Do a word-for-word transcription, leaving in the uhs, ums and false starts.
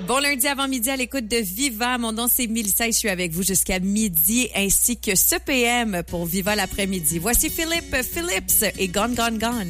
Bon lundi avant midi à l'écoute de Viva. Mon nom, c'est Mélissa et je suis avec vous jusqu'à midi ainsi que ce P M pour Viva l'après-midi. Voici Philippe Phillips et Gone, Gone, Gone.